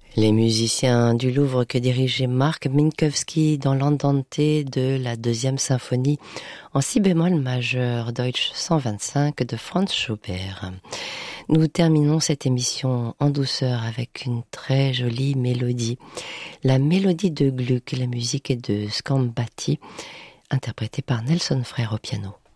Les musiciens du Louvre que dirigeait Marc Minkowski dans l'andante de la deuxième symphonie en si bémol majeur Deutsch 125 de Franz Schubert. Nous terminons cette émission en douceur avec une très jolie mélodie. La mélodie de Gluck, la musique est de Scambati, interprétée par Nelson Frère au piano.